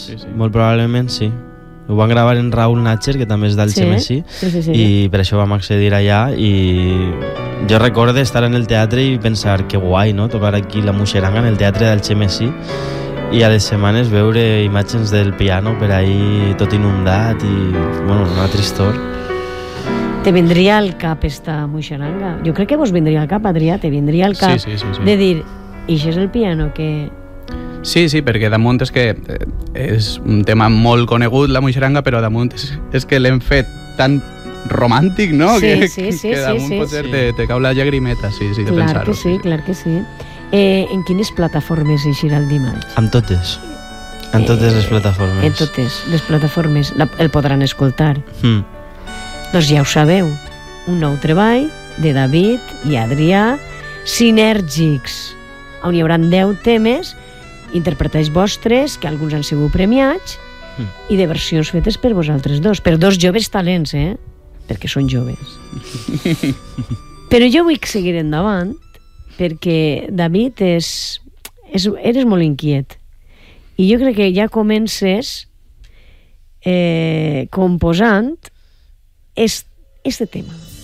molt probablement sí. Ho van gravar en Raúl Natcher, que també és del Xemesi, i per això vam accedir allà, i jo recordo estar en el teatre i pensar que guai, no?, tocar aquí la Muixeranga en el teatre del Xemesi, i a les setmanes veure imatges del piano per ahí tot inundat i, bueno, una tristor. Te vindria al cap esta Muixeranga? Jo crec que vos vindria al cap, Adrià, te vindria al cap de dir, i això és el piano que... Sí, perquè damunt és que és un tema molt conegut, la Muixeranga, però damunt és que l'hem fet tan romàntic, no? Que damunt potser te cau la llagrimeta, de pensar-ho. Clar que sí. En quines plataformes eixirà el dimarts? En totes. En totes les plataformes. En totes les plataformes. El podran escoltar. Doncs ja ho sabeu. Un nou treball de David i Adrià, sinèrgics, on hi haurà 10 temes interpretats vostres, que alguns han sigut premiats, i de versions fetes per vosaltres dos, per dos joves talents, perquè són joves. Però jo vull seguir endavant, perquè David eres molt inquiet, i jo crec que ja comences composant este tema.